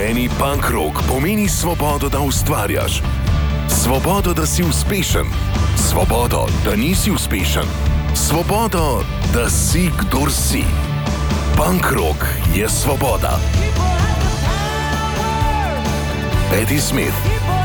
Meni punk rock pomeni svobodo, da ustvarjaš, svobodo, da si uspešen, svobodo, da nisi uspešen, svobodo, da si, kdor si. Punk rock je svoboda. Patti Smith.